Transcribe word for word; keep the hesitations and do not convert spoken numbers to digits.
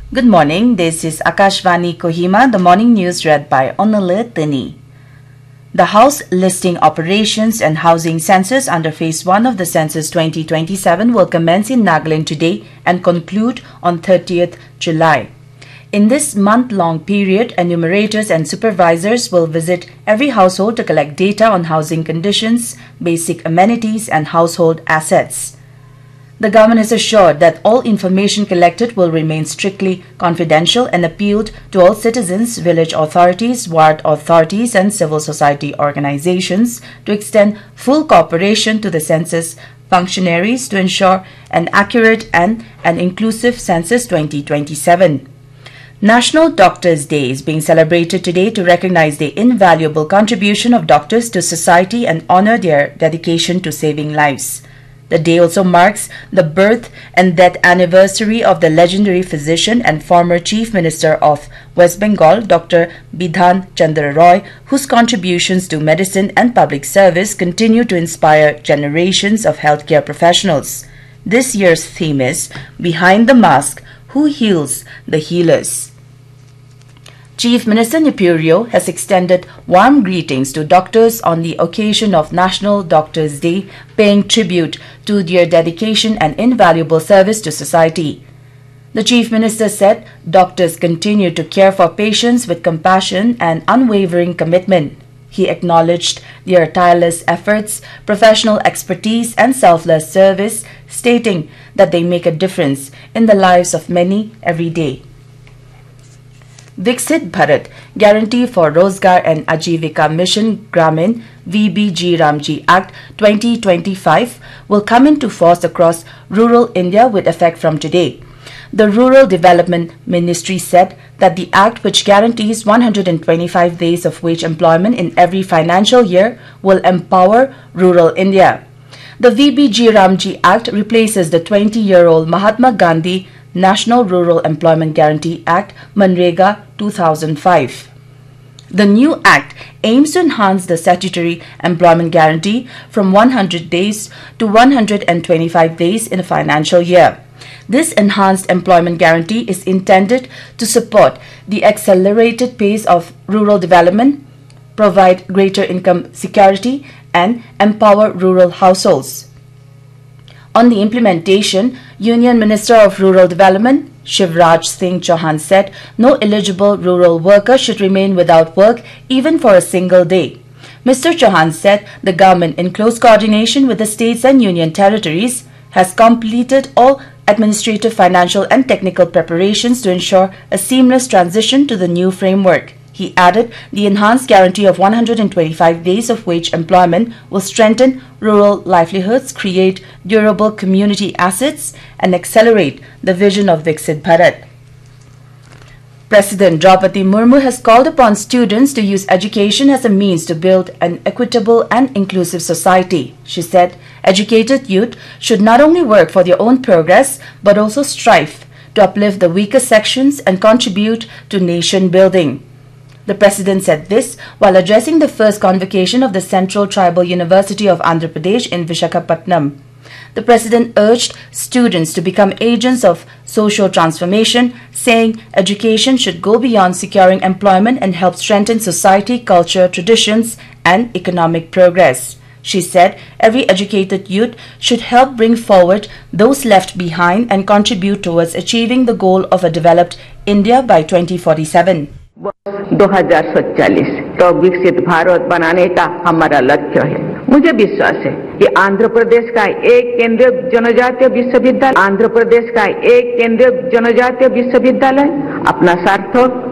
Good morning, this is Akashvani Kohima, the morning news read by Onale Tini. The House listing operations and housing census under Phase one of the Census twenty twenty-seven will commence in Nagaland today and conclude on thirtieth July. In this month-long period, enumerators and supervisors will visit every household to collect data on housing conditions, basic amenities and household assets. The government is assured that all information collected will remain strictly confidential and appealed to all citizens, village authorities, ward authorities and civil society organizations to extend full cooperation to the census functionaries to ensure an accurate and an inclusive Census twenty twenty-seven. National Doctors' Day is being celebrated today to recognize the invaluable contribution of doctors to society and honor their dedication to saving lives. The day also marks the birth and death anniversary of the legendary physician and former Chief Minister of West Bengal, Doctor Bidhan Chandra Roy, whose contributions to medicine and public service continue to inspire generations of healthcare professionals. This year's theme is Behind the Mask, Who Heals the Healers? Chief Minister Nipurio has extended warm greetings to doctors on the occasion of National Doctors' Day, paying tribute to their dedication and invaluable service to society. The Chief Minister said doctors continue to care for patients with compassion and unwavering commitment. He acknowledged their tireless efforts, professional expertise and selfless service, stating that they make a difference in the lives of many every day. Viksit Bharat, Guarantee for Rozgar and Ajivika Mission Gramin V B G Ramji Act twenty twenty-five will come into force across rural India with effect from today. The Rural Development Ministry said that the act, which guarantees one hundred twenty-five days of wage employment in every financial year, will empower rural India. The V B G Ramji Act replaces the twenty-year-old Mahatma Gandhi National Rural Employment Guarantee Act, Manrega two thousand five. The new act aims to enhance the statutory employment guarantee from one hundred days to one hundred twenty-five days in a financial year. This enhanced employment guarantee is intended to support the accelerated pace of rural development, provide greater income security, and empower rural households. On the implementation, Union Minister of Rural Development Shivraj Singh Chauhan said no eligible rural worker should remain without work even for a single day. Mister Chauhan said the government, in close coordination with the states and union territories, has completed all administrative, financial and technical preparations to ensure a seamless transition to the new framework. He added the enhanced guarantee of one hundred twenty-five days of wage employment will strengthen rural livelihoods, create durable community assets, and accelerate the vision of Viksit Bharat. President Draupadi Murmu has called upon students to use education as a means to build an equitable and inclusive society. She said educated youth should not only work for their own progress but also strive to uplift the weaker sections and contribute to nation building. The President said this while addressing the first convocation of the Central Tribal University of Andhra Pradesh in Visakhapatnam. The President urged students to become agents of social transformation, saying education should go beyond securing employment and help strengthen society, culture, traditions, and economic progress. She said every educated youth should help bring forward those left behind and contribute towards achieving the goal of a developed India by twenty forty-seven. दो हज़ार सैंतालीस तो विकसित भारत बनाने का हमारा लक्ष्य है। मुझे विश्वास है कि आंध्र प्रदेश का एक केंद्रीय जनजातीय विश्वविद्यालय आंध्र प्रदेश का एक केंद्रीय जनजातीय विश्वविद्यालय अपना सार्थक